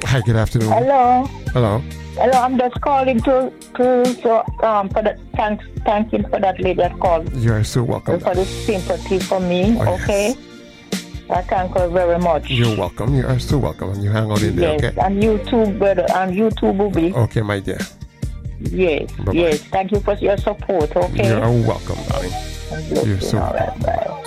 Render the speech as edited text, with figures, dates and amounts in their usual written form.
Hi, good afternoon. Hello. Hello. Hello, I'm just calling for the thanking for that lady that called. You are so welcome. For the sympathy for me, okay? Yes. I thank her very much. You're welcome. You are so welcome. And you hang on in there, yes. okay? And you too, brother. And you too, Booby. Okay, my dear. Yes. Bye-bye. Yes. Thank you for your support, okay? You are welcome, darling. You're so welcome. Right, bye.